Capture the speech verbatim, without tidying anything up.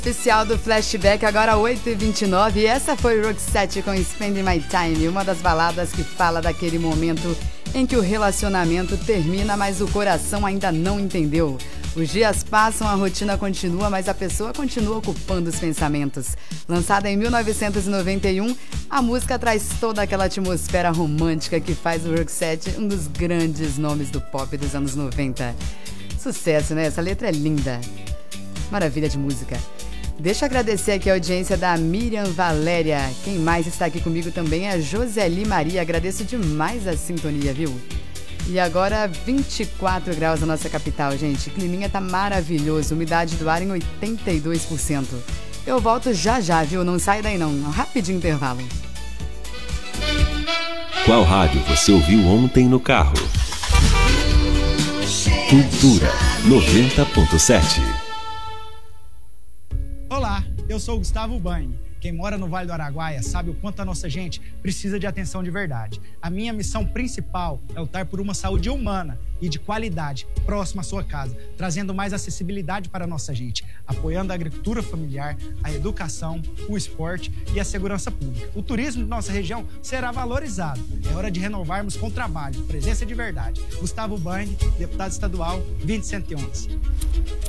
Oficial do Flashback, agora oito e vinte e nove, e essa foi Roxette com Spending My Time, uma das baladas que fala daquele momento em que o relacionamento termina, mas o coração ainda não entendeu. Os dias passam, a rotina continua, mas a pessoa continua ocupando os pensamentos. Lançada em mil novecentos e noventa e um, a música traz toda aquela atmosfera romântica que faz o Roxette um dos grandes nomes do pop dos anos noventa. Sucesso, né? Essa letra é linda. Maravilha de música. Deixa eu agradecer aqui a audiência da Miriam Valéria. Quem mais está aqui comigo também é a Joseli Maria. Agradeço demais a sintonia, viu? E agora vinte e quatro graus na nossa capital, gente. O climinha tá maravilhoso. Umidade do ar em oitenta e dois por cento. Eu volto já já, viu? Não sai daí não. Um rapidinho intervalo. Qual rádio você ouviu ontem no carro? Cultura noventa ponto sete. Olá, eu sou o Gustavo Bain. Quem mora no Vale do Araguaia sabe o quanto a nossa gente precisa de atenção de verdade. A minha missão principal é lutar por uma saúde humana e de qualidade próxima à sua casa, trazendo mais acessibilidade para a nossa gente, apoiando a agricultura familiar, a educação, o esporte e a segurança pública. O turismo de nossa região será valorizado. É hora de renovarmos com trabalho, presença de verdade. Gustavo Bain, deputado estadual, vinte e cento e onze.